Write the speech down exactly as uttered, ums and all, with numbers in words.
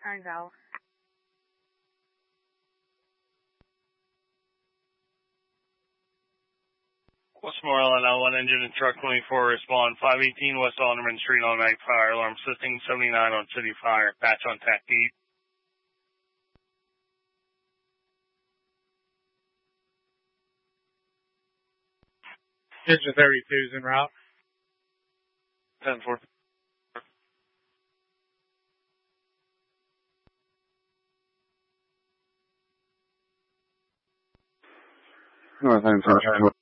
Turns out. Westmoreland, L one engine and truck twenty-four, respond five eighteen West Alderman Street, automatic fire alarm system seventy-nine on city fire, patch on tack eight. Engine thirty-two is en route. ten four. North End,